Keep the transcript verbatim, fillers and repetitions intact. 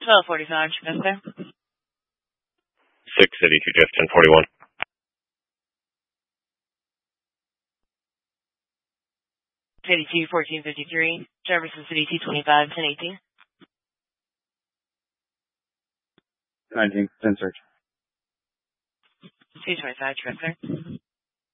twelve forty-five, Trevester. six eighty-two Jeff, ten forty-one. City two, fourteen fifty-three. Jefferson City two twenty-five, ten eighteen. nineteen, ten search. two twenty-five, Trevester.